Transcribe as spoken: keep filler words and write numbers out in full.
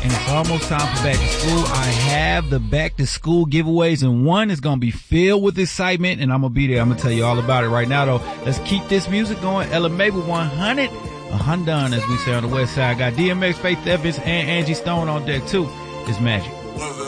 and it's almost time for back to school. I have the back to school giveaways, and one is going to be filled with excitement, and I'm going to be there. I'm going to tell you all about it right now, though. Let's keep this music going. Ella May with one hundred, a Hundun, as we say on the west side. Got D M X, Faith Evans, and Angie Stone on deck, too. It's magic. One of the